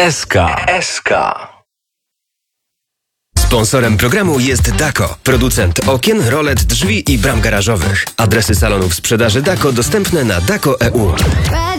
SK. Sponsorem programu jest Dako, producent okien, rolet, drzwi i bram garażowych. Adresy salonów sprzedaży Dako dostępne na dako.eu.